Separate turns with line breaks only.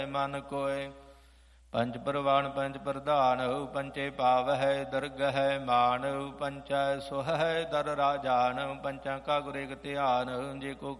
ਮਨ ਕੋਇ। ਪੰਚ ਪਰਵਾਨ ਪੰਚ ਪ੍ਰਧਾਨ, ਪੰਚੇ ਪਾਵਹਿ ਦਰਗਹਿ ਮਾਨ। ਪੰਚੈ ਸੁਹੈ ਦਰ ਰਾਜਾਨ, ਪੰਚਾਂ ਕਾ ਗੁਰ ਇਕ ਧਿਆਨ। ਜੇ ਕੋ